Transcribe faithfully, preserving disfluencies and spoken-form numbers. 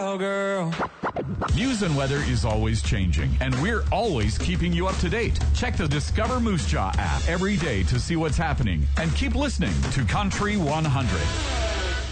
cowgirl. News and weather is always changing, and we're always keeping you up to date. Check the Discover Moose Jaw app every day to see what's happening, and keep listening to Country one hundred.